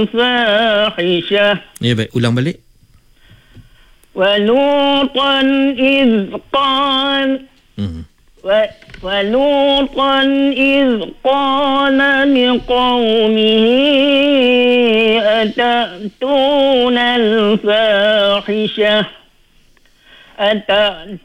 الفاحشة Ya, baik. Ulang balik. ولوطا إذ قال ولوطا إذ قال لقومه أتأتون الفاحشة